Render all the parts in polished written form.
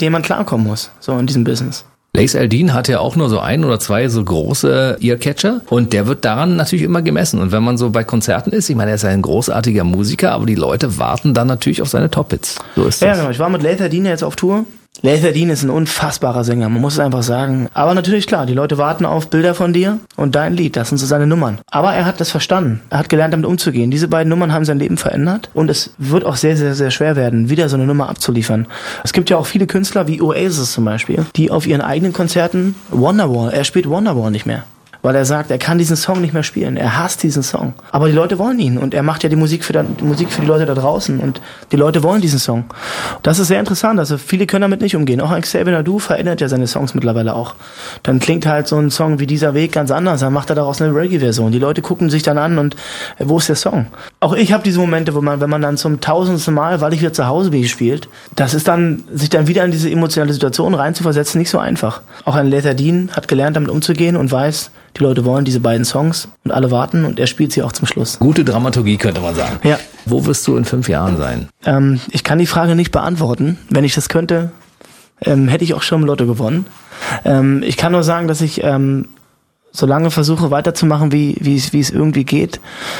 mit denen man klarkommen muss, so in diesem Business. Lace Aldine hat ja auch nur so 1 oder 2 so große Earcatcher und der wird daran natürlich immer gemessen. Und wenn man so bei Konzerten ist, ich meine, er ist ein großartiger Musiker, aber die Leute warten dann natürlich auf seine Top-Hits. So ist das. Ja, genau. Ich war mit Lace Aldine jetzt auf Tour. Lace Aldine ist ein unfassbarer Sänger, man muss es einfach sagen. Aber natürlich klar, die Leute warten auf Bilder von dir und dein Lied, das sind so seine Nummern. Aber er hat das verstanden, er hat gelernt damit umzugehen. Diese beiden Nummern haben sein Leben verändert und es wird auch sehr, sehr, sehr schwer werden, wieder so eine Nummer abzuliefern. Es gibt ja auch viele Künstler, wie Oasis zum Beispiel, die auf ihren eigenen Konzerten Wonderwall, er spielt Wonderwall nicht mehr. Weil er sagt, er kann diesen Song nicht mehr spielen. Er hasst diesen Song. Aber die Leute wollen ihn. Und er macht ja die Musik für die Leute da draußen. Und die Leute wollen diesen Song. Das ist sehr interessant. Also viele können damit nicht umgehen. Auch Xavier Naidoo verändert ja seine Songs mittlerweile auch. Dann klingt halt so ein Song wie Dieser Weg ganz anders. Dann macht er daraus eine Reggae-Version. Die Leute gucken sich dann an und wo ist der Song? Auch ich habe diese Momente, wo man, wenn man dann zum 1000. Mal, weil ich wieder zu Hause bin, spielt, das ist dann, sich dann wieder in diese emotionale Situation reinzuversetzen, nicht so einfach. Auch ein Lace Aldine hat gelernt, damit umzugehen und weiß, die Leute wollen diese beiden Songs und alle warten und er spielt sie auch zum Schluss. Gute Dramaturgie, könnte man sagen. Ja. Wo wirst du in 5 Jahren sein? Ich kann die Frage nicht beantworten. Wenn ich das könnte, hätte ich auch schon im Lotto gewonnen. Ich kann nur sagen, dass ich so lange versuche weiterzumachen, wie es irgendwie geht.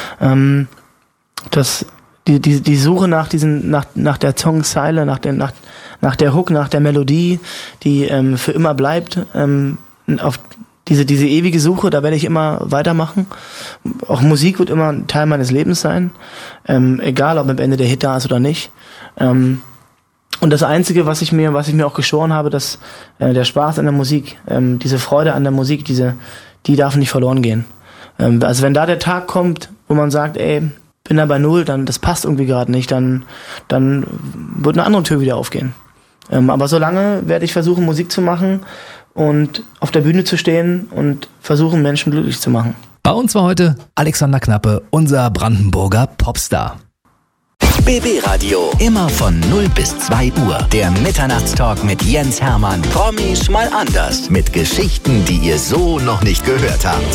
Dass die Suche nach der Songzeile, nach der Hook, nach der Melodie, die für immer bleibt, auf diese ewige Suche, da werde ich immer weitermachen. Auch Musik wird immer ein Teil meines Lebens sein. Egal, ob am Ende der Hit da ist oder nicht. Und das Einzige, was ich mir auch geschworen habe, dass der Spaß an der Musik, diese Freude an der Musik, die darf nicht verloren gehen. Also wenn da der Tag kommt, wo man sagt, ey, bin da bei 0, dann das passt irgendwie gerade nicht, dann wird eine andere Tür wieder aufgehen. Aber solange werde ich versuchen, Musik zu machen und auf der Bühne zu stehen und versuchen, Menschen glücklich zu machen. Bei uns war heute Alexander Knappe, unser Brandenburger Popstar. BB Radio, immer von 0 bis 2 Uhr. Der Mitternachtstalk mit Jens Hermann. Promis mal anders. Mit Geschichten, die ihr so noch nicht gehört habt.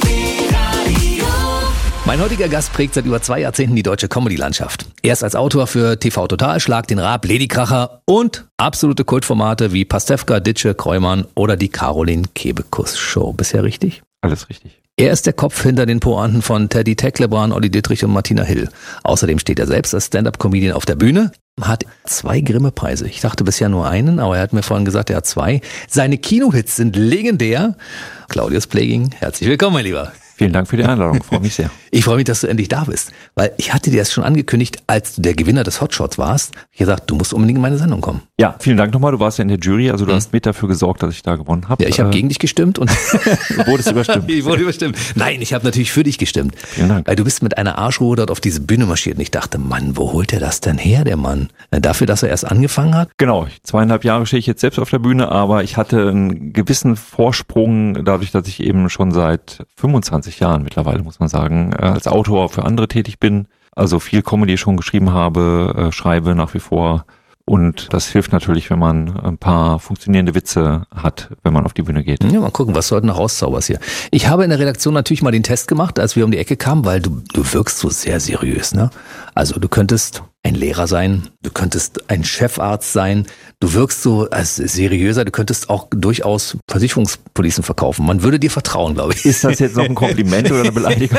Mein heutiger Gast prägt seit über 2 Jahrzehnten die deutsche Comedy-Landschaft. Erst als Autor für TV Total, Schlag den Raab, Ladykracher und absolute Kultformate wie Pastewka, Ditsche, Kreumann oder die Caroline Kebekus Show. Bisher richtig? Alles richtig. Er ist der Kopf hinter den Pointen von Teddy Tecklebrand, Olli Dittrich und Martina Hill. Außerdem steht er selbst als Stand-Up-Comedian auf der Bühne, hat 2 Grimme-Preise. Ich dachte bisher nur einen, aber er hat mir vorhin gesagt, er hat 2. Seine Kinohits sind legendär. Claudius Pleging, herzlich willkommen, mein Lieber. Vielen Dank für die Einladung, freue mich sehr. Ich freue mich, dass du endlich da bist, weil ich hatte dir das schon angekündigt, als du der Gewinner des Hotshots warst. Ich habe gesagt, du musst unbedingt in meine Sendung kommen. Ja, vielen Dank nochmal, du warst ja in der Jury, also du hast mit dafür gesorgt, dass ich da gewonnen habe. Ja, ich habe gegen dich gestimmt und du wurdest überstimmt. Ich wurde überstimmt. Nein, ich habe natürlich für dich gestimmt. Vielen Dank. Weil du bist mit einer Arschruhe dort auf diese Bühne marschiert und ich dachte, Mann, wo holt der das denn her, der Mann? Dafür, dass er erst angefangen hat? Genau, 2,5 Jahre stehe ich jetzt selbst auf der Bühne, aber ich hatte einen gewissen Vorsprung, dadurch, dass ich eben schon seit 25 Jahren mittlerweile, muss man sagen, als Autor für andere tätig bin, also viel Comedy schon geschrieben habe, schreibe nach wie vor und das hilft natürlich, wenn man ein paar funktionierende Witze hat, wenn man auf die Bühne geht. Ja, mal gucken, was du heute noch rauszauberst hier. Ich habe in der Redaktion natürlich mal den Test gemacht, als wir um die Ecke kamen, weil du wirkst so sehr seriös, ne? Also du könntest ein Lehrer sein, du könntest ein Chefarzt sein, du wirkst so als seriöser, du könntest auch durchaus Versicherungspolicen verkaufen. Man würde dir vertrauen, glaube ich. Ist das jetzt noch ein Kompliment oder eine Beleidigung?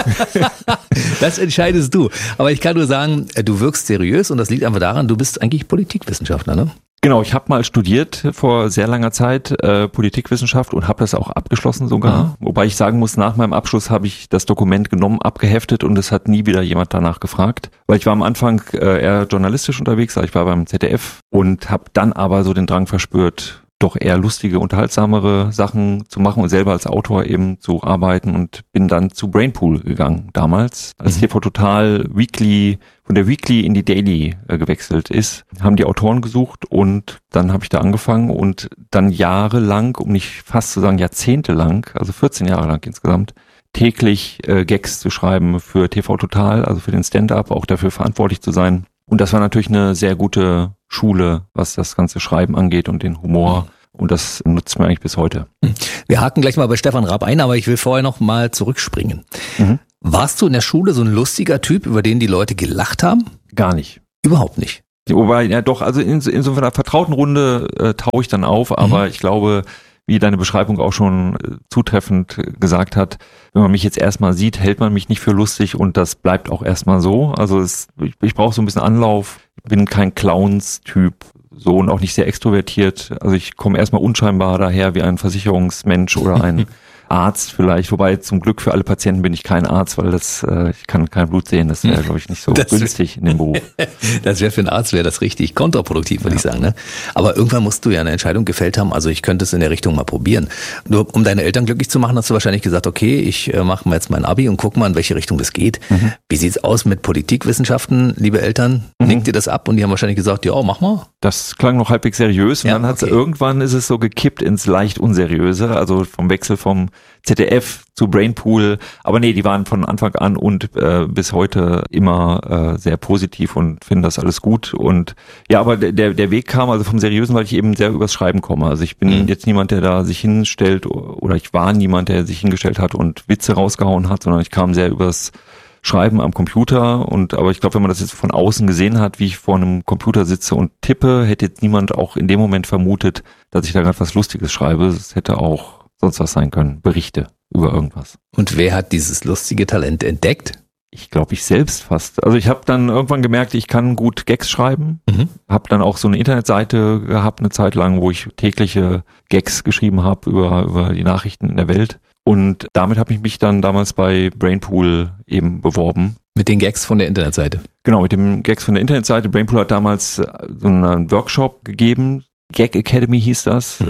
Das entscheidest du. Aber ich kann nur sagen, du wirkst seriös und das liegt einfach daran, du bist eigentlich Politikwissenschaftler, ne? Genau, ich habe mal studiert vor sehr langer Zeit Politikwissenschaft und habe das auch abgeschlossen sogar. Wobei ich sagen muss, nach meinem Abschluss habe ich das Dokument genommen, abgeheftet und es hat nie wieder jemand danach gefragt. Weil ich war am Anfang eher journalistisch unterwegs, also ich war beim ZDF und habe dann aber so den Drang verspürt, doch eher lustige, unterhaltsamere Sachen zu machen und selber als Autor eben zu arbeiten und bin dann zu Brainpool gegangen damals. Als TV Total Weekly, von der Weekly in die Daily gewechselt ist, haben die Autoren gesucht und dann habe ich da angefangen und dann jahrelang, um nicht fast zu sagen jahrzehntelang, also 14 Jahre lang insgesamt, täglich Gags zu schreiben für TV Total, also für den Stand-Up, auch dafür verantwortlich zu sein. Und das war natürlich eine sehr gute Schule, was das ganze Schreiben angeht und den Humor. Und das nutzt mir eigentlich bis heute. Wir haken gleich mal bei Stefan Raab ein, aber ich will vorher noch mal zurückspringen. Warst du in der Schule so ein lustiger Typ, über den die Leute gelacht haben? Gar nicht. Überhaupt nicht. Wobei, ja doch, also in so einer vertrauten Runde taue ich dann auf, aber ich glaube, wie deine Beschreibung auch schon zutreffend gesagt hat, wenn man mich jetzt erstmal sieht, hält man mich nicht für lustig und das bleibt auch erstmal so. Also ich brauche so ein bisschen Anlauf, bin kein Clowns-Typ, so und auch nicht sehr extrovertiert. Also ich komme erstmal unscheinbar daher wie ein Versicherungsmensch oder ein Arzt vielleicht, wobei zum Glück für alle Patienten bin ich kein Arzt, weil ich kann kein Blut sehen, das wäre, glaube ich, nicht so günstig in dem Beruf. Das wäre für einen Arzt wäre das richtig kontraproduktiv, würde ich sagen. Ne? Aber irgendwann musst du ja eine Entscheidung gefällt haben, also ich könnte es in der Richtung mal probieren. Nur um deine Eltern glücklich zu machen, hast du wahrscheinlich gesagt, okay, ich mache mal jetzt mein Abi und guck mal, in welche Richtung das geht. Wie sieht's aus mit Politikwissenschaften, liebe Eltern? Nickt ihr das ab? Und die haben wahrscheinlich gesagt, ja, mach mal. Das klang noch halbwegs seriös und Ja, dann okay. irgendwann ist es so gekippt ins leicht Unseriöse, also vom Wechsel vom ZDF zu Brainpool, aber nee, die waren von Anfang an und bis heute immer sehr positiv und finden das alles gut und ja, aber der Weg kam also vom Seriösen, weil ich eben sehr übers Schreiben komme, also ich bin jetzt niemand, der da sich hinstellt oder ich war niemand, der sich hingestellt hat und Witze rausgehauen hat, sondern ich kam sehr übers Schreiben am Computer aber ich glaube, wenn man das jetzt von außen gesehen hat, wie ich vor einem Computer sitze und tippe, hätte jetzt niemand auch in dem Moment vermutet, dass ich da gerade was Lustiges schreibe. Es hätte auch sonst was sein können, Berichte über irgendwas. Und wer hat dieses lustige Talent entdeckt? Ich glaube, ich selbst fast. Also ich habe dann irgendwann gemerkt, ich kann gut Gags schreiben. Habe dann auch so eine Internetseite gehabt, eine Zeit lang, wo ich tägliche Gags geschrieben habe über die Nachrichten in der Welt. Und damit habe ich mich dann damals bei Brainpool eben beworben. Mit den Gags von der Internetseite. Genau, mit dem Gags von der Internetseite. Brainpool hat damals so einen Workshop gegeben, Gag Academy hieß das,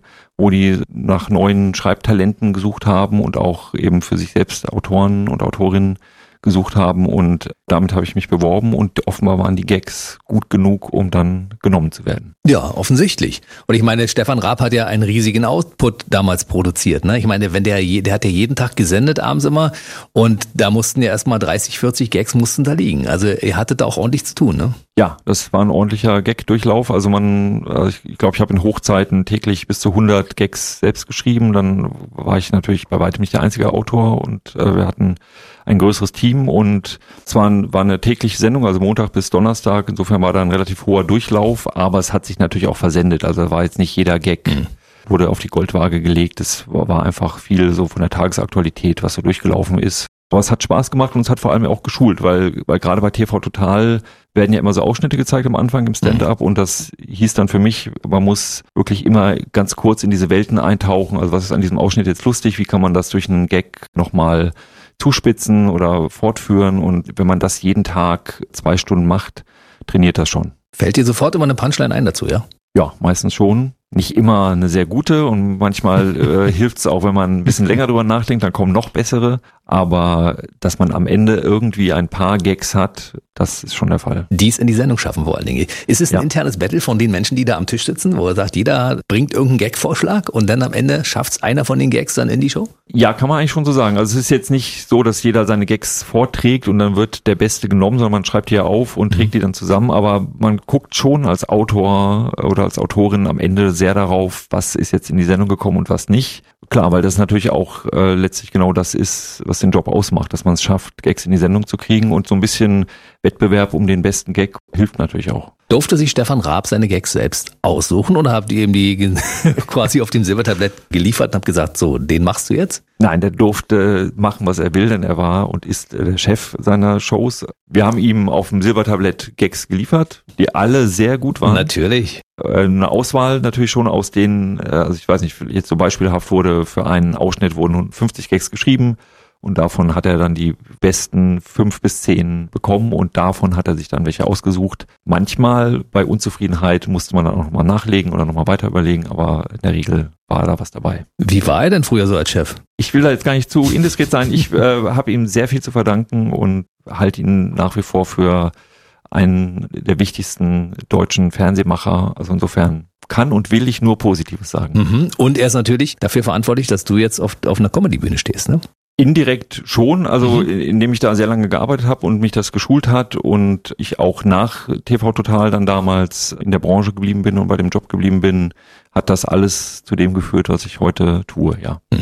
wo die nach neuen Schreibtalenten gesucht haben und auch eben für sich selbst Autoren und Autorinnen gesucht haben und damit habe ich mich beworben und offenbar waren die Gags gut genug, um dann genommen zu werden. Ja, offensichtlich. Und ich meine, Stefan Raab hat ja einen riesigen Output damals produziert. Ne? Ich meine, wenn der hat ja jeden Tag gesendet abends immer und da mussten ja erstmal 30, 40 Gags mussten da liegen. Also ihr hattet da auch ordentlich zu tun, ne? Ja, das war ein ordentlicher Gag-Durchlauf. Also ich glaube, ich habe in Hochzeiten täglich bis zu 100 Gags selbst geschrieben. Dann war ich natürlich bei weitem nicht der einzige Autor und wir hatten ein größeres Team und es war eine tägliche Sendung, also Montag bis Donnerstag. Insofern war da ein relativ hoher Durchlauf, aber es hat sich natürlich auch versendet. Also war jetzt nicht jeder Gag wurde auf die Goldwaage gelegt. Es war einfach viel so von der Tagesaktualität, was so durchgelaufen ist. Aber es hat Spaß gemacht und es hat vor allem auch geschult, weil gerade bei TV Total werden ja immer so Ausschnitte gezeigt am Anfang im Stand-up und das hieß dann für mich, man muss wirklich immer ganz kurz in diese Welten eintauchen. Also was ist an diesem Ausschnitt jetzt lustig? Wie kann man das durch einen Gag nochmal zuspitzen oder fortführen? Und wenn man das jeden Tag 2 Stunden macht, trainiert das schon. Fällt dir sofort immer eine Punchline ein dazu, ja? Ja, meistens schon. Nicht immer eine sehr gute und manchmal hilft es auch, wenn man ein bisschen länger drüber nachdenkt, dann kommen noch bessere. Aber dass man am Ende irgendwie ein paar Gags hat, das ist schon der Fall. Die es in die Sendung schaffen vor allen Dingen. Ist es ein internes Battle von den Menschen, die da am Tisch sitzen, wo er sagt, jeder bringt irgendeinen Gag-Vorschlag und dann am Ende schafft es einer von den Gags dann in die Show? Ja, kann man eigentlich schon so sagen. Also es ist jetzt nicht so, dass jeder seine Gags vorträgt und dann wird der Beste genommen, sondern man schreibt die ja auf und trägt die dann zusammen. Aber man guckt schon als Autor oder als Autorin am Ende sehr darauf, was ist jetzt in die Sendung gekommen und was nicht. Klar, weil das natürlich auch letztlich genau das ist, was den Job ausmacht, dass man es schafft, Gags in die Sendung zu kriegen und so ein bisschen Wettbewerb um den besten Gag hilft natürlich auch. Durfte sich Stefan Raab seine Gags selbst aussuchen oder habt ihr ihm die quasi auf dem Silbertablett geliefert und habt gesagt, so, den machst du jetzt? Nein, der durfte machen, was er will, denn er war und ist der Chef seiner Shows. Wir haben ihm auf dem Silbertablett Gags geliefert, die alle sehr gut waren. Natürlich. Eine Auswahl natürlich schon aus denen, also ich weiß nicht, jetzt so beispielhaft wurde für einen Ausschnitt wurden 50 Gags geschrieben und davon hat er dann die besten 5 bis 10 bekommen und davon hat er sich dann welche ausgesucht. Manchmal bei Unzufriedenheit musste man dann auch nochmal nachlegen oder nochmal weiter überlegen, aber in der Regel war da was dabei. Wie war er denn früher so als Chef? Ich will da jetzt gar nicht zu indiskret sein. Ich habe ihm sehr viel zu verdanken und halte ihn nach wie vor für einen der wichtigsten deutschen Fernsehmacher. Also insofern kann und will ich nur Positives sagen. Und er ist natürlich dafür verantwortlich, dass du jetzt auf einer Comedy-Bühne stehst, ne? Indirekt schon, also indem ich da sehr lange gearbeitet habe und mich das geschult hat und ich auch nach TV Total dann damals in der Branche geblieben bin und bei dem Job geblieben bin, hat das alles zu dem geführt, was ich heute tue, ja.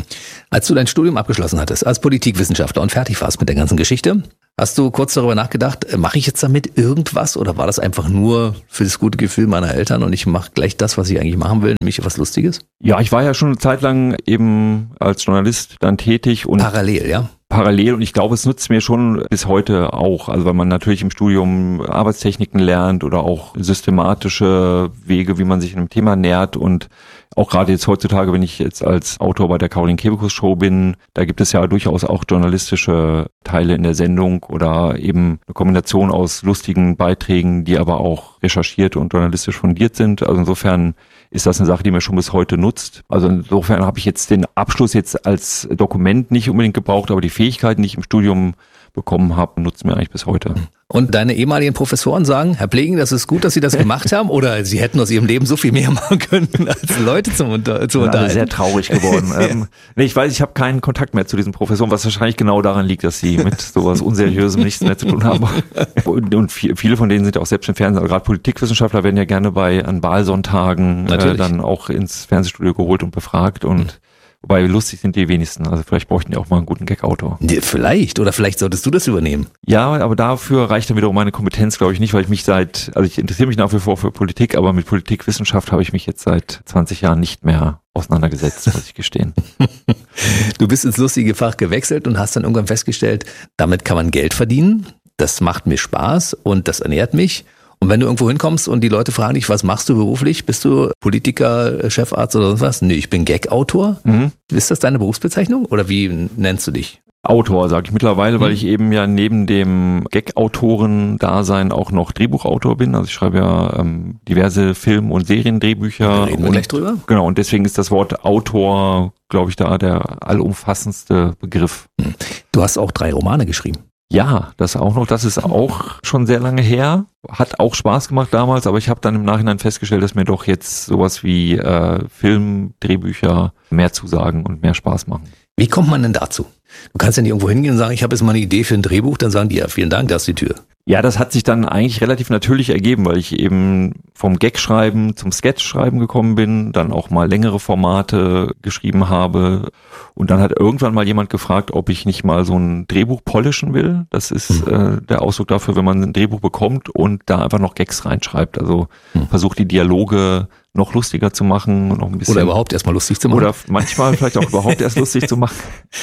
Als du dein Studium abgeschlossen hattest, als Politikwissenschaftler und fertig warst mit der ganzen Geschichte, hast du kurz darüber nachgedacht, mache ich jetzt damit irgendwas oder war das einfach nur für das gute Gefühl meiner Eltern und ich mache gleich das, was ich eigentlich machen will, nämlich was Lustiges? Ja, ich war ja schon eine Zeit lang eben als Journalist dann tätig und Parallel, ja? Parallel, und ich glaube, es nutzt mir schon bis heute auch, also weil man natürlich im Studium Arbeitstechniken lernt oder auch systematische Wege, wie man sich einem Thema nähert, und auch gerade jetzt heutzutage, wenn ich jetzt als Autor bei der Caroline Kebekus Show bin, da gibt es ja durchaus auch journalistische Teile in der Sendung oder eben eine Kombination aus lustigen Beiträgen, die aber auch recherchiert und journalistisch fundiert sind. Also insofern ist das eine Sache, die mir schon bis heute nutzt. Also insofern habe ich jetzt den Abschluss jetzt als Dokument nicht unbedingt gebraucht, aber die Fähigkeiten, die ich im Studium bekommen habe, nutzen mir eigentlich bis heute. Und deine ehemaligen Professoren sagen, Herr Pleging, das ist gut, dass Sie das gemacht haben, oder Sie hätten aus Ihrem Leben so viel mehr machen können, als Leute zu unterhalten? Alle sehr traurig geworden. Nee, ich weiß, ich habe keinen Kontakt mehr zu diesen Professoren, was wahrscheinlich genau daran liegt, dass sie mit sowas Unseriösem nichts mehr zu tun haben. Und viele von denen sind ja auch selbst im Fernsehen, also gerade Politikwissenschaftler werden ja gerne an Wahlsonntagen dann auch ins Fernsehstudio geholt und befragt, und wobei lustig sind die wenigsten. Also vielleicht bräuchten die auch mal einen guten Gag-Autor. Vielleicht. Oder vielleicht solltest du das übernehmen. Ja, aber dafür reicht dann wiederum meine Kompetenz, glaube ich, nicht, weil ich ich interessiere mich nach wie vor für Politik, aber mit Politikwissenschaft habe ich mich jetzt seit 20 Jahren nicht mehr auseinandergesetzt, muss ich gestehen. Du bist ins lustige Fach gewechselt und hast dann irgendwann festgestellt, damit kann man Geld verdienen. Das macht mir Spaß und das ernährt mich. Und wenn du irgendwo hinkommst und die Leute fragen dich, was machst du beruflich? Bist du Politiker, Chefarzt oder sonst was? Nee, ich bin Gag-Autor. Mhm. Ist das deine Berufsbezeichnung oder wie nennst du dich? Autor, sage ich mittlerweile, weil ich eben ja neben dem Gag-Autoren-Dasein auch noch Drehbuchautor bin. Also ich schreibe ja diverse Film- und Seriendrehbücher. Da reden wir gleich drüber. Genau, und deswegen ist das Wort Autor, glaube ich, da der allumfassendste Begriff. Du hast auch 3 Romane geschrieben. Ja, das auch noch. Das ist auch schon sehr lange her. Hat auch Spaß gemacht damals, aber ich habe dann im Nachhinein festgestellt, dass mir doch jetzt sowas wie Film, Drehbücher mehr zusagen und mehr Spaß machen. Wie kommt man denn dazu? Du kannst ja nicht irgendwo hingehen und sagen, ich habe jetzt mal eine Idee für ein Drehbuch, dann sagen die, ja, vielen Dank, da ist die Tür. Ja, das hat sich dann eigentlich relativ natürlich ergeben, weil ich eben vom Gag-Schreiben zum Sketch-Schreiben gekommen bin, dann auch mal längere Formate geschrieben habe, und dann hat irgendwann mal jemand gefragt, ob ich nicht mal so ein Drehbuch polischen will. Das ist der Ausdruck dafür, wenn man ein Drehbuch bekommt und da einfach noch Gags reinschreibt. Also versucht die Dialoge noch lustiger zu machen, noch ein bisschen. Oder überhaupt erstmal lustig zu machen. Oder manchmal vielleicht auch überhaupt erst lustig zu machen.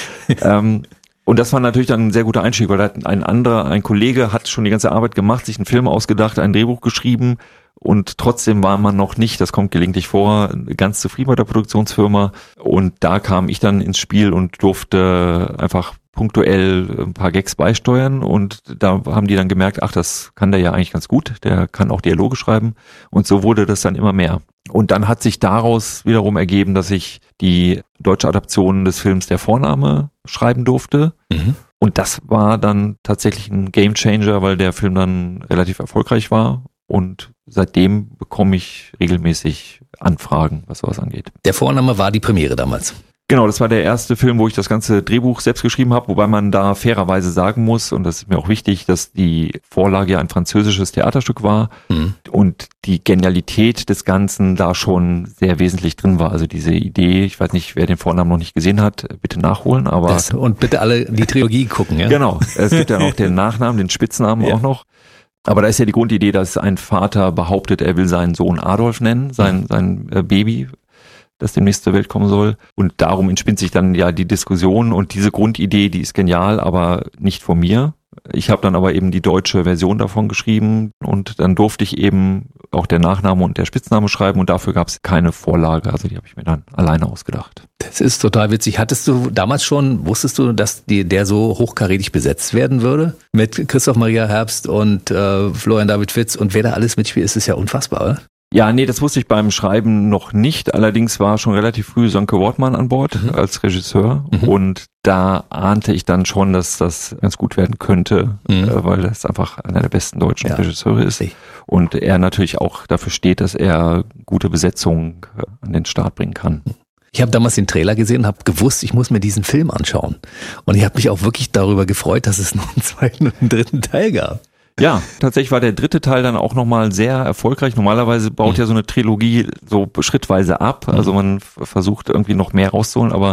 Und das war natürlich dann ein sehr guter Einstieg, weil ein Kollege hat schon die ganze Arbeit gemacht, sich einen Film ausgedacht, ein Drehbuch geschrieben, und trotzdem war man noch nicht, das kommt gelegentlich vor, ganz zufrieden bei der Produktionsfirma, und da kam ich dann ins Spiel und durfte einfach punktuell ein paar Gags beisteuern, und da haben die dann gemerkt, ach, das kann der ja eigentlich ganz gut, der kann auch Dialoge schreiben, und so wurde das dann immer mehr. Und dann hat sich daraus wiederum ergeben, dass ich die deutsche Adaption des Films Der Vorname schreiben durfte. Mhm. Und das war dann tatsächlich ein Gamechanger, weil der Film dann relativ erfolgreich war. Und seitdem bekomme ich regelmäßig Anfragen, was sowas angeht. Der Vorname war die Premiere damals. Genau, das war der erste Film, wo ich das ganze Drehbuch selbst geschrieben habe, wobei man da fairerweise sagen muss, und das ist mir auch wichtig, dass die Vorlage ja ein französisches Theaterstück war und die Genialität des Ganzen da schon sehr wesentlich drin war. Also diese Idee, ich weiß nicht, wer den Vornamen noch nicht gesehen hat, bitte nachholen. Aber und bitte alle die Trilogie gucken, ja? Genau, es gibt ja noch den Nachnamen, den Spitznamen auch noch. Aber da ist ja die Grundidee, dass ein Vater behauptet, er will seinen Sohn Adolf nennen, sein Baby, das demnächst zur Welt kommen soll. Und darum entspinnt sich dann ja die Diskussion, und diese Grundidee, die ist genial, aber nicht von mir. Ich habe dann aber eben die deutsche Version davon geschrieben, und dann durfte ich eben auch der Nachname und der Spitzname schreiben, und dafür gab es keine Vorlage. Also die habe ich mir dann alleine ausgedacht. Das ist total witzig. Hattest du damals schon, wusstest du, dass der so hochkarätig besetzt werden würde? Mit Christoph Maria Herbst und Florian David Fitz und wer da alles mitspielt, ist es ja unfassbar, oder? Ja, nee, das wusste ich beim Schreiben noch nicht. Allerdings war schon relativ früh Sönke Wortmann an Bord als Regisseur. Und da ahnte ich dann schon, dass das ganz gut werden könnte, weil das einfach einer der besten deutschen Regisseure ist. Und er natürlich auch dafür steht, dass er gute Besetzung an den Start bringen kann. Ich habe damals den Trailer gesehen und habe gewusst, ich muss mir diesen Film anschauen. Und ich habe mich auch wirklich darüber gefreut, dass es noch einen zweiten und einen dritten Teil gab. Ja, tatsächlich war der dritte Teil dann auch nochmal sehr erfolgreich. Normalerweise baut ja so eine Trilogie so schrittweise ab. Also man versucht irgendwie noch mehr rauszuholen, aber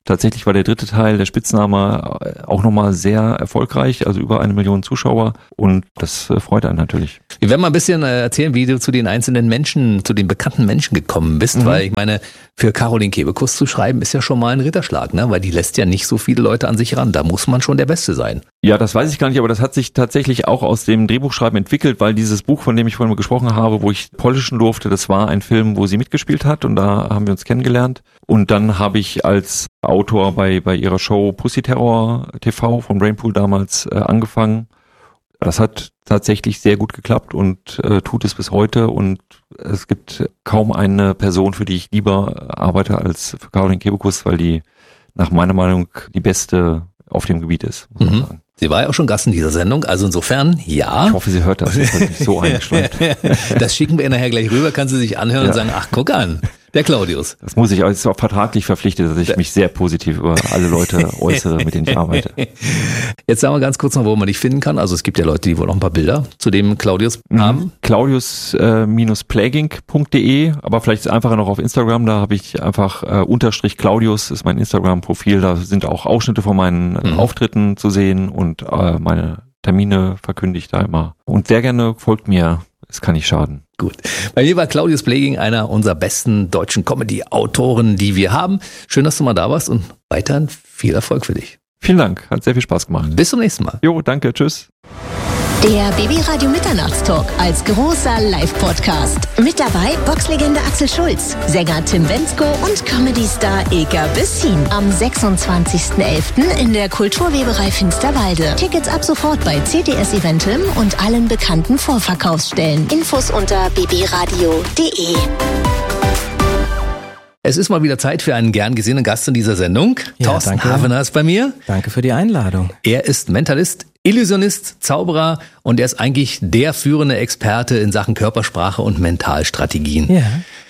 tatsächlich war der 3. Teil, der Spitzname, auch nochmal sehr erfolgreich, also über 1 Million Zuschauer und das freut einen natürlich. Wir werden mal ein bisschen erzählen, wie du zu den einzelnen Menschen, zu den bekannten Menschen gekommen bist, weil ich meine, für Caroline Kebekus zu schreiben ist ja schon mal ein Ritterschlag, ne? Weil die lässt ja nicht so viele Leute an sich ran, da muss man schon der Beste sein. Ja, das weiß ich gar nicht, aber das hat sich tatsächlich auch aus dem Drehbuchschreiben entwickelt, weil dieses Buch, von dem ich vorhin gesprochen habe, wo ich polischen durfte, das war ein Film, wo sie mitgespielt hat und da haben wir uns kennengelernt. Und dann habe ich als Autor bei ihrer Show Pussy Terror TV von Brainpool damals angefangen. Das hat tatsächlich sehr gut geklappt und tut es bis heute und es gibt kaum eine Person, für die ich lieber arbeite als für Caroline Kebekus, weil die nach meiner Meinung die beste auf dem Gebiet ist, muss man sagen. Sie war ja auch schon Gast in dieser Sendung, also insofern, ja. Ich hoffe, sie hört das, das hat mich so eingeschränkt. Das schicken wir ihr nachher gleich rüber, kann sie sich anhören und sagen, ach, guck an, der Claudius. Das muss ich, also ist auch vertraglich verpflichtet, dass ich mich sehr positiv über alle Leute äußere, mit denen ich arbeite. Jetzt sagen wir ganz kurz noch, wo man dich finden kann. Also es gibt ja Leute, die wohl noch ein paar Bilder zu dem Claudius haben. Claudius-plagging.de, aber vielleicht ist es einfacher noch auf Instagram, da habe ich einfach _ Claudius ist mein Instagram-Profil, da sind auch Ausschnitte von meinen Auftritten zu sehen und meine Termine verkünde ich da immer. Und sehr gerne folgt mir, es kann nicht schaden. Gut. Bei mir war Claudius Plagging einer unserer besten deutschen Comedy-Autoren, die wir haben. Schön, dass du mal da warst und weiterhin viel Erfolg für dich. Vielen Dank, hat sehr viel Spaß gemacht. Bis zum nächsten Mal. Jo, danke, tschüss. Der BB-Radio Mitternachtstalk als großer Live-Podcast. Mit dabei Boxlegende Axel Schulz, Sänger Tim Bendzko und Comedy-Star Ilka Bessin. Am 26.11. in der Kulturweberei Finsterwalde. Tickets ab sofort bei CTS Eventim und allen bekannten Vorverkaufsstellen. Infos unter bbradio.de. Es ist mal wieder Zeit für einen gern gesehenen Gast in dieser Sendung. Ja, Thorsten danke. Havener ist bei mir. Danke für die Einladung. Er ist Mentalist, Illusionist, Zauberer und er ist eigentlich der führende Experte in Sachen Körpersprache und Mentalstrategien. Ja.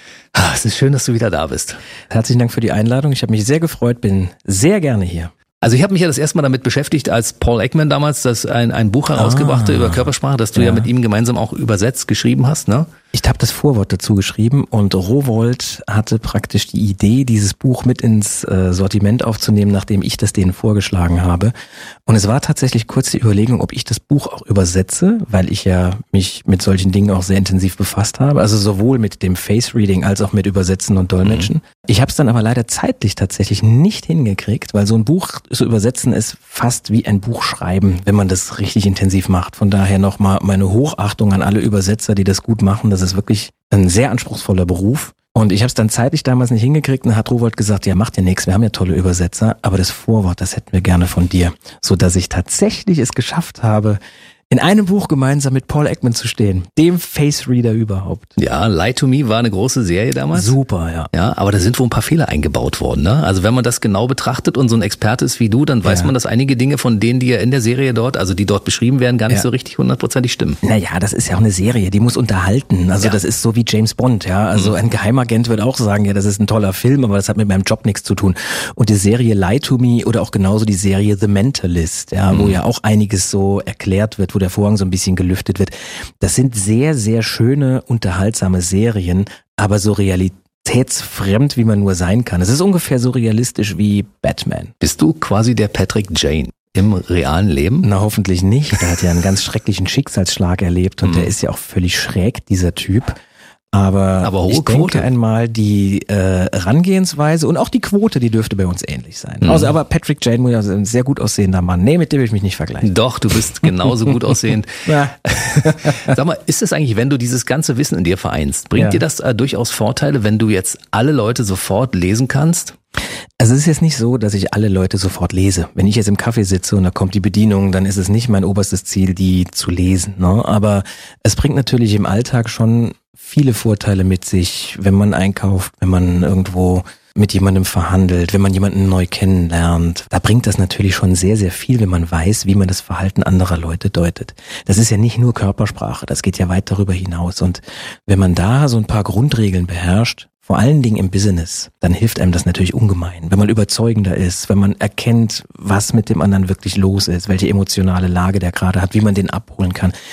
Es ist schön, dass du wieder da bist. Herzlichen Dank für die Einladung. Ich habe mich sehr gefreut, bin sehr gerne hier. Also ich habe mich ja das erste Mal damit beschäftigt, als Paul Ekman damals ein Buch herausgebracht über Körpersprache, das du ja mit ihm gemeinsam auch übersetzt, geschrieben hast, ne? Ich habe das Vorwort dazu geschrieben und Rowohlt hatte praktisch die Idee, dieses Buch mit ins Sortiment aufzunehmen, nachdem ich das denen vorgeschlagen habe. Und es war tatsächlich kurz die Überlegung, ob ich das Buch auch übersetze, weil ich ja mich mit solchen Dingen auch sehr intensiv befasst habe. Also sowohl mit dem Face-Reading als auch mit Übersetzen und Dolmetschen. Ich habe es dann aber leider zeitlich tatsächlich nicht hingekriegt, weil so ein Buch zu übersetzen ist fast wie ein Buch schreiben, wenn man das richtig intensiv macht. Von daher nochmal meine Hochachtung an alle Übersetzer, die das gut machen. Das ist wirklich ein sehr anspruchsvoller Beruf. Und ich habe es dann zeitlich damals nicht hingekriegt und hat Rowohlt gesagt, ja, macht ja nichts, wir haben ja tolle Übersetzer, aber das Vorwort, das hätten wir gerne von dir. Sodass ich tatsächlich es geschafft habe, in einem Buch gemeinsam mit Paul Ekman zu stehen, dem Face-Reader überhaupt. Ja, Lie to Me war eine große Serie damals. Super, ja. Ja, aber da sind wohl ein paar Fehler eingebaut worden, ne? Also wenn man das genau betrachtet und so ein Experte ist wie du, dann weiß man, dass einige Dinge von denen, die ja in der Serie dort, also die dort beschrieben werden, gar nicht so richtig 100%ig stimmen. Naja, das ist ja auch eine Serie, die muss unterhalten. Also das ist so wie James Bond, ja. Also ein Geheimagent wird auch sagen, ja, das ist ein toller Film, aber das hat mit meinem Job nichts zu tun. Und die Serie Lie to Me oder auch genauso die Serie The Mentalist, ja, wo ja auch einiges so erklärt wird, wo der Vorhang so ein bisschen gelüftet wird. Das sind sehr, sehr schöne, unterhaltsame Serien, aber so realitätsfremd, wie man nur sein kann. Es ist ungefähr so realistisch wie Batman. Bist du quasi der Patrick Jane im realen Leben? Na, hoffentlich nicht. Der hat ja einen ganz schrecklichen Schicksalsschlag erlebt und der ist ja auch völlig schräg, dieser Typ. Aber hohe ich Quote. denke einmal, die Herangehensweise und auch die Quote, die dürfte bei uns ähnlich sein. Also, aber Patrick Jane muss ja ein sehr gut aussehender Mann. Nee, mit dem will ich mich nicht vergleichen. Doch, du bist genauso gut aussehend. Ja. Sag mal, ist es eigentlich, wenn du dieses ganze Wissen in dir vereinst, bringt dir das durchaus Vorteile, wenn du jetzt alle Leute sofort lesen kannst? Also es ist jetzt nicht so, dass ich alle Leute sofort lese. Wenn ich jetzt im Café sitze und da kommt die Bedienung, dann ist es nicht mein oberstes Ziel, die zu lesen, ne? Aber es bringt natürlich im Alltag schon viele Vorteile mit sich, wenn man einkauft, wenn man irgendwo mit jemandem verhandelt, wenn man jemanden neu kennenlernt. Da bringt das natürlich schon sehr, sehr viel, wenn man weiß, wie man das Verhalten anderer Leute deutet. Das ist ja nicht nur Körpersprache, das geht ja weit darüber hinaus. Und wenn man da so ein paar Grundregeln beherrscht, vor allen Dingen im Business, dann hilft einem das natürlich ungemein. Wenn man überzeugender ist, wenn man erkennt, was mit dem anderen wirklich los ist, welche emotionale Lage der gerade hat, wie man den abholen kann.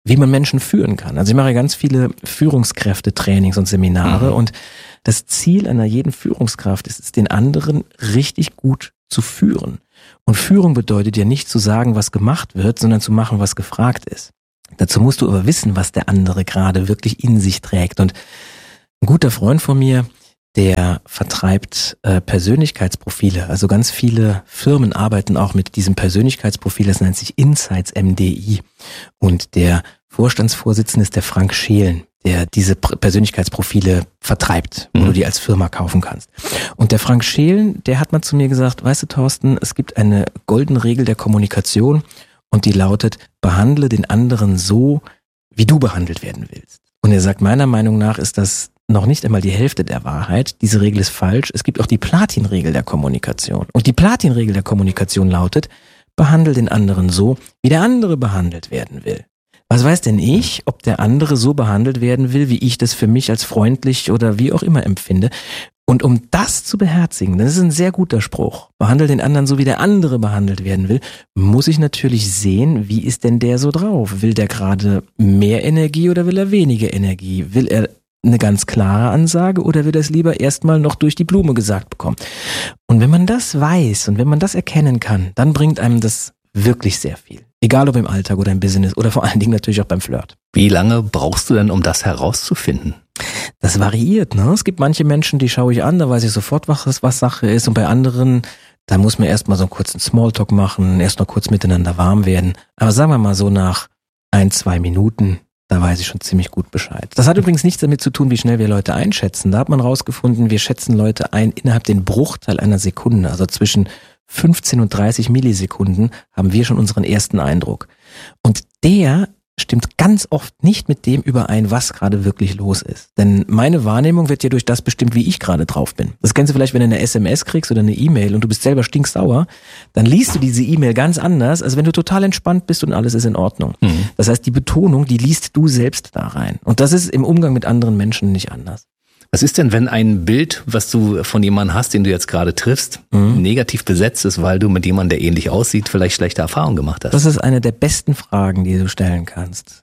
wie man Menschen führen kann. Also ich mache ganz viele Führungskräfte-Trainings und Seminare und das Ziel einer jeden Führungskraft ist es, den anderen richtig gut zu führen. Und Führung bedeutet ja nicht zu sagen, was gemacht wird, sondern zu machen, was gefragt ist. Dazu musst du aber wissen, was der andere gerade wirklich in sich trägt. Und ein guter Freund von mir, der vertreibt Persönlichkeitsprofile. Also ganz viele Firmen arbeiten auch mit diesem Persönlichkeitsprofil, das nennt sich Insights MDI. Und der Vorstandsvorsitzende ist der Frank Schelen, der diese Persönlichkeitsprofile vertreibt, wo du die als Firma kaufen kannst. Und der Frank Schelen, der hat mal zu mir gesagt, weißt du Thorsten, es gibt eine goldene Regel der Kommunikation und die lautet, behandle den anderen so, wie du behandelt werden willst. Und er sagt, meiner Meinung nach ist das noch nicht einmal die Hälfte der Wahrheit. Diese Regel ist falsch. Es gibt auch die Platin-Regel der Kommunikation. Und die Platin-Regel der Kommunikation lautet, behandle den anderen so, wie der andere behandelt werden will. Was weiß denn ich, ob der andere so behandelt werden will, wie ich das für mich als freundlich oder wie auch immer empfinde? Und um das zu beherzigen, das ist ein sehr guter Spruch, behandle den anderen so, wie der andere behandelt werden will, muss ich natürlich sehen, wie ist denn der so drauf? Will der gerade mehr Energie oder will er weniger Energie? Will er eine ganz klare Ansage oder will er es lieber erstmal noch durch die Blume gesagt bekommen? Und wenn man das weiß und wenn man das erkennen kann, dann bringt einem das wirklich sehr viel. Egal ob im Alltag oder im Business oder vor allen Dingen natürlich auch beim Flirt. Wie lange brauchst du denn, um das herauszufinden? Das variiert, ne? Es gibt manche Menschen, die schaue ich an, da weiß ich sofort, was Sache ist. Und bei anderen, da muss man erstmal so einen kurzen Smalltalk machen, erst noch kurz miteinander warm werden. Aber sagen wir mal so nach 1-2 Minuten, da weiß ich schon ziemlich gut Bescheid. Das hat übrigens nichts damit zu tun, wie schnell wir Leute einschätzen. Da hat man rausgefunden, wir schätzen Leute ein innerhalb den Bruchteil einer Sekunde. Also zwischen 15 und 30 Millisekunden haben wir schon unseren ersten Eindruck. Und der stimmt ganz oft nicht mit dem überein, was gerade wirklich los ist. Denn meine Wahrnehmung wird ja durch das bestimmt, wie ich gerade drauf bin. Das kennst du vielleicht, wenn du eine SMS kriegst oder eine E-Mail und du bist selber stinksauer, dann liest du diese E-Mail ganz anders, als wenn du total entspannt bist und alles ist in Ordnung. Das heißt, die Betonung, die liest du selbst da rein. Und das ist im Umgang mit anderen Menschen nicht anders. Was ist denn, wenn ein Bild, was du von jemandem hast, den du jetzt gerade triffst, negativ besetzt ist, weil du mit jemandem, der ähnlich aussieht, vielleicht schlechte Erfahrungen gemacht hast? Das ist eine der besten Fragen, die du stellen kannst.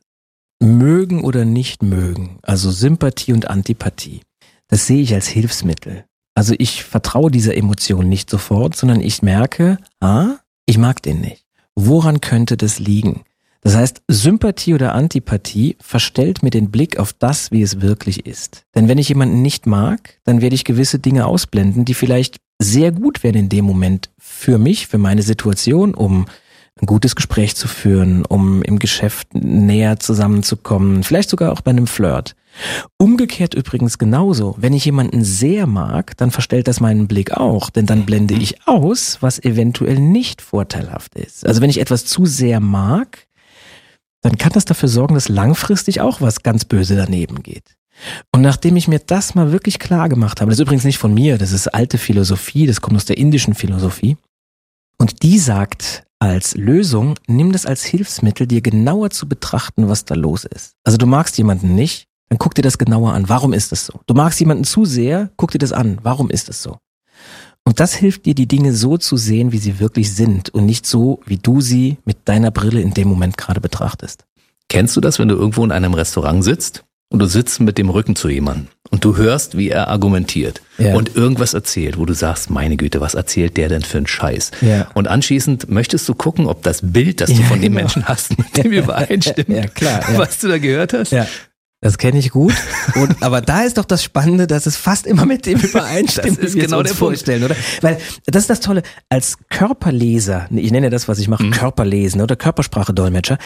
Mögen oder nicht mögen, also Sympathie und Antipathie, das sehe ich als Hilfsmittel. Also ich vertraue dieser Emotion nicht sofort, sondern ich merke, ich mag den nicht. Woran könnte das liegen? Das heißt, Sympathie oder Antipathie verstellt mir den Blick auf das, wie es wirklich ist. Denn wenn ich jemanden nicht mag, dann werde ich gewisse Dinge ausblenden, die vielleicht sehr gut wären in dem Moment für mich, für meine Situation, um ein gutes Gespräch zu führen, um im Geschäft näher zusammenzukommen, vielleicht sogar auch bei einem Flirt. Umgekehrt übrigens genauso. Wenn ich jemanden sehr mag, dann verstellt das meinen Blick auch, denn dann blende ich aus, was eventuell nicht vorteilhaft ist. Also wenn ich etwas zu sehr mag, dann kann das dafür sorgen, dass langfristig auch was ganz böse daneben geht. Und nachdem ich mir das mal wirklich klar gemacht habe, das ist übrigens nicht von mir, das ist alte Philosophie, das kommt aus der indischen Philosophie, und die sagt als Lösung, nimm das als Hilfsmittel, dir genauer zu betrachten, was da los ist. Also du magst jemanden nicht, dann guck dir das genauer an, warum ist das so? Du magst jemanden zu sehr, guck dir das an, warum ist das so? Und das hilft dir, die Dinge so zu sehen, wie sie wirklich sind und nicht so, wie du sie mit deiner Brille in dem Moment gerade betrachtest. Kennst du das, wenn du irgendwo in einem Restaurant sitzt und du sitzt mit dem Rücken zu jemandem und du hörst, wie er argumentiert und irgendwas erzählt, wo du sagst, meine Güte, was erzählt der denn für einen Scheiß? Ja. Und anschließend möchtest du gucken, ob das Bild, das du von dem Menschen hast, mit dem übereinstimmt, was du da gehört hast? Ja. Das kenne ich gut. Aber da ist doch das Spannende, dass es fast immer mit dem übereinstimmt, das ist genau der vorstellen, oder? Weil das ist das Tolle, als Körperleser, ich nenne ja das, was ich mache, Körperlesen oder Körpersprache-Dolmetscher,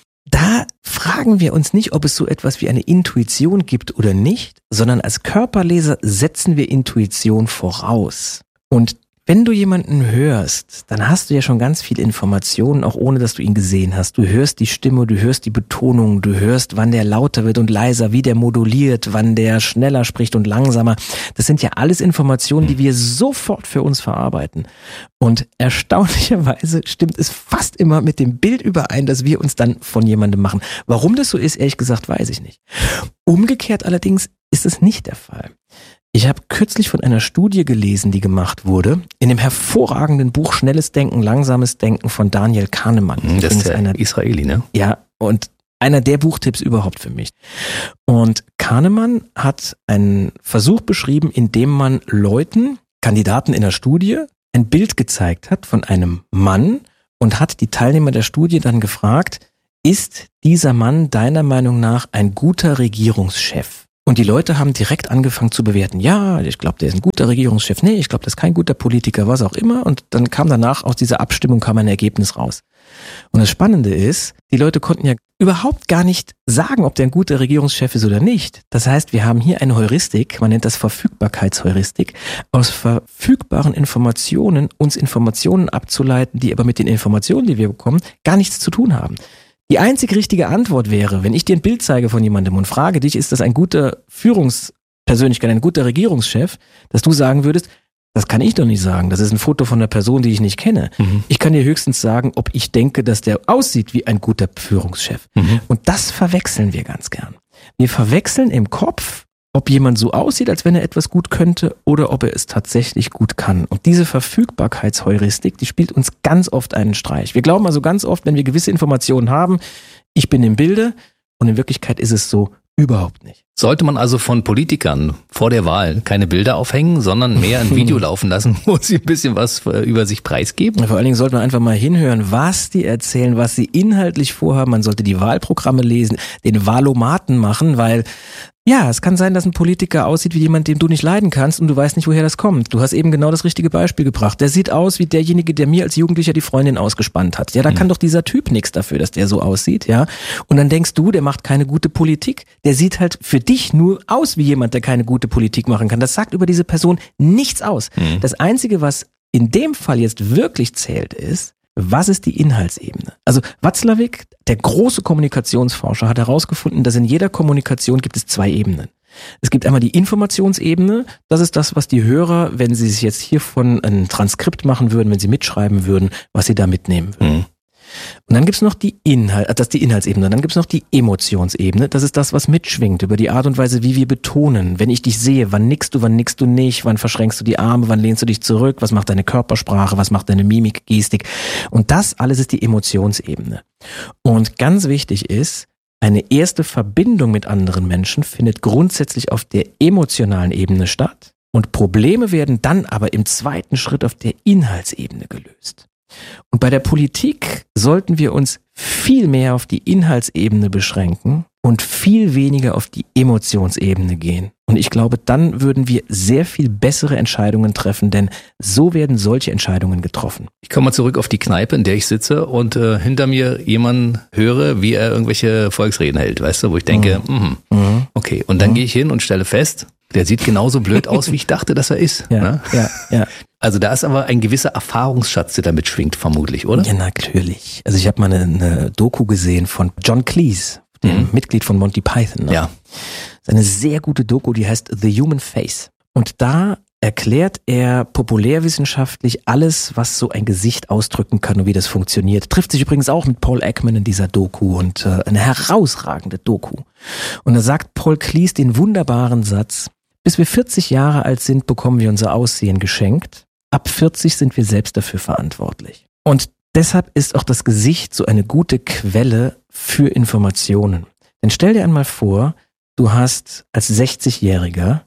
da fragen wir uns nicht, ob es so etwas wie eine Intuition gibt oder nicht, sondern als Körperleser setzen wir Intuition voraus. Und wenn du jemanden hörst, dann hast du ja schon ganz viel Informationen, auch ohne, dass du ihn gesehen hast. Du hörst die Stimme, du hörst die Betonung, du hörst, wann der lauter wird und leiser, wie der moduliert, wann der schneller spricht und langsamer. Das sind ja alles Informationen, die wir sofort für uns verarbeiten. Und erstaunlicherweise stimmt es fast immer mit dem Bild überein, das wir uns dann von jemandem machen. Warum das so ist, ehrlich gesagt, weiß ich nicht. Umgekehrt allerdings ist es nicht der Fall. Ich habe kürzlich von einer Studie gelesen, die gemacht wurde, in dem hervorragenden Buch Schnelles Denken, Langsames Denken von Daniel Kahnemann. Das ist der Israeli, ne? Ja, und einer der Buchtipps überhaupt für mich. Und Kahnemann hat einen Versuch beschrieben, in dem man Leuten, Kandidaten in der Studie, ein Bild gezeigt hat von einem Mann und hat die Teilnehmer der Studie dann gefragt, ist dieser Mann deiner Meinung nach ein guter Regierungschef? Und die Leute haben direkt angefangen zu bewerten. Ja, ich glaube, der ist ein guter Regierungschef. Nee, ich glaube, das ist kein guter Politiker, was auch immer. Und dann kam danach aus dieser Abstimmung ein Ergebnis raus. Und das Spannende ist, die Leute konnten ja überhaupt gar nicht sagen, ob der ein guter Regierungschef ist oder nicht. Das heißt, wir haben hier eine Heuristik, man nennt das Verfügbarkeitsheuristik, aus verfügbaren Informationen uns Informationen abzuleiten, die aber mit den Informationen, die wir bekommen, gar nichts zu tun haben. Die einzig richtige Antwort wäre, wenn ich dir ein Bild zeige von jemandem und frage dich, ist das ein guter Führungspersönlichkeit, ein guter Regierungschef, dass du sagen würdest, das kann ich doch nicht sagen. Das ist ein Foto von einer Person, die ich nicht kenne. Ich kann dir höchstens sagen, ob ich denke, dass der aussieht wie ein guter Führungschef. Und das verwechseln wir ganz gern. Wir verwechseln im Kopf, ob jemand so aussieht, als wenn er etwas gut könnte oder ob er es tatsächlich gut kann. Und diese Verfügbarkeitsheuristik, die spielt uns ganz oft einen Streich. Wir glauben also ganz oft, wenn wir gewisse Informationen haben, ich bin im Bilde, und in Wirklichkeit ist es so überhaupt nicht. Sollte man also von Politikern vor der Wahl keine Bilder aufhängen, sondern mehr ein Video laufen lassen, wo sie ein bisschen was über sich preisgeben? Vor allen Dingen sollte man einfach mal hinhören, was die erzählen, was sie inhaltlich vorhaben. Man sollte die Wahlprogramme lesen, den Wahlomaten machen, weil ja, es kann sein, dass ein Politiker aussieht wie jemand, den du nicht leiden kannst und du weißt nicht, woher das kommt. Du hast eben genau das richtige Beispiel gebracht. Der sieht aus wie derjenige, der mir als Jugendlicher die Freundin ausgespannt hat. Ja, da kann doch dieser Typ nichts dafür, dass der so aussieht, ja. Und dann denkst du, der macht keine gute Politik. Der sieht halt für dich nur aus wie jemand, der keine gute Politik machen kann. Das sagt über diese Person nichts aus. Das Einzige, was in dem Fall jetzt wirklich zählt, ist, was ist die Inhaltsebene? Also Watzlawick, der große Kommunikationsforscher, hat herausgefunden, dass in jeder Kommunikation gibt es 2 Ebenen. Es gibt einmal die Informationsebene, das ist das, was die Hörer, wenn sie sich jetzt hiervon ein Transkript machen würden, wenn sie mitschreiben würden, was sie da mitnehmen würden. Und dann gibt's noch die Inhaltsebene. Und dann gibt's noch die Emotionsebene. Das ist das, was mitschwingt über die Art und Weise, wie wir betonen. Wenn ich dich sehe, wann nickst du nicht, wann verschränkst du die Arme, wann lehnst du dich zurück, was macht deine Körpersprache, was macht deine Mimik, Gestik. Und das alles ist die Emotionsebene. Und ganz wichtig ist, eine erste Verbindung mit anderen Menschen findet grundsätzlich auf der emotionalen Ebene statt. Und Probleme werden dann aber im zweiten Schritt auf der Inhaltsebene gelöst. Und bei der Politik sollten wir uns viel mehr auf die Inhaltsebene beschränken und viel weniger auf die Emotionsebene gehen. Und ich glaube, dann würden wir sehr viel bessere Entscheidungen treffen, denn so werden solche Entscheidungen getroffen. Ich komme mal zurück auf die Kneipe, in der ich sitze und hinter mir jemanden höre, wie er irgendwelche Volksreden hält, weißt du, wo ich denke, okay. Und dann gehe ich hin und stelle fest, der sieht genauso blöd aus, wie ich dachte, dass er ist. Ja, ne? ja. Also da ist aber ein gewisser Erfahrungsschatz, der damit schwingt, vermutlich, oder? Ja, natürlich. Also ich habe mal eine Doku gesehen von John Cleese, dem Mitglied von Monty Python. Ne? Ja. Das ist eine sehr gute Doku, die heißt The Human Face. Und da erklärt er populärwissenschaftlich alles, was so ein Gesicht ausdrücken kann und wie das funktioniert. Trifft sich übrigens auch mit Paul Ekman in dieser Doku und eine herausragende Doku. Und da sagt Paul Cleese den wunderbaren Satz: Bis wir 40 Jahre alt sind, bekommen wir unser Aussehen geschenkt. Ab 40 sind wir selbst dafür verantwortlich. Und deshalb ist auch das Gesicht so eine gute Quelle für Informationen. Denn stell dir einmal vor, du hast als 60-Jähriger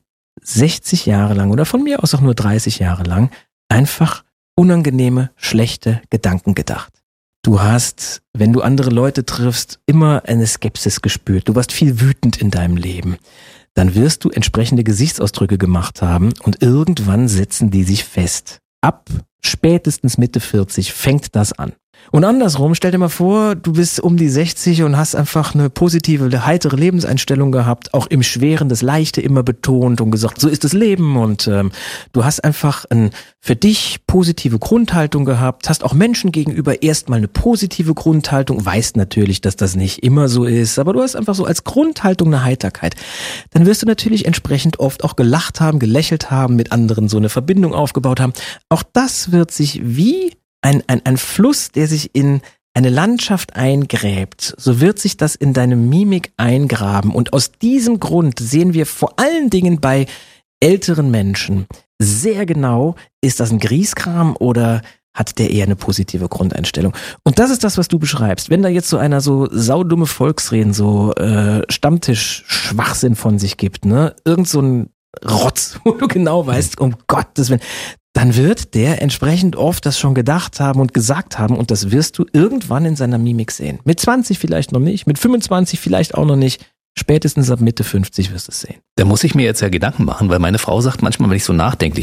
60 Jahre lang oder von mir aus auch nur 30 Jahre lang einfach unangenehme, schlechte Gedanken gedacht. Du hast, wenn du andere Leute triffst, immer eine Skepsis gespürt. Du warst viel wütend in deinem Leben. Dann wirst du entsprechende Gesichtsausdrücke gemacht haben und irgendwann setzen die sich fest. Ab spätestens Mitte 40 fängt das an. Und andersrum, stell dir mal vor, du bist um die 60 und hast einfach eine positive, heitere Lebenseinstellung gehabt, auch im Schweren das Leichte immer betont und gesagt, so ist das Leben, und du hast einfach eine für dich positive Grundhaltung gehabt, hast auch Menschen gegenüber erstmal eine positive Grundhaltung, weißt natürlich, dass das nicht immer so ist, aber du hast einfach so als Grundhaltung eine Heiterkeit. Dann wirst du natürlich entsprechend oft auch gelacht haben, gelächelt haben, mit anderen so eine Verbindung aufgebaut haben. Auch das wird sich wie ein Fluss, der sich in eine Landschaft eingräbt, so wird sich das in deine Mimik eingraben. Und aus diesem Grund sehen wir vor allen Dingen bei älteren Menschen sehr genau, ist das ein Grieskram oder hat der eher eine positive Grundeinstellung. Und das ist das, was du beschreibst. Wenn da jetzt so einer so saudumme Volksreden, so Stammtisch-Schwachsinn von sich gibt, ne, irgend so ein Rotz, wo du genau weißt, um Gottes Willen, dann wird der entsprechend oft das schon gedacht haben und gesagt haben und das wirst du irgendwann in seiner Mimik sehen. Mit 20 vielleicht noch nicht, mit 25 vielleicht auch noch nicht. Spätestens ab Mitte 50 wirst du es sehen. Da muss ich mir jetzt ja Gedanken machen, weil meine Frau sagt manchmal, wenn ich so nachdenklich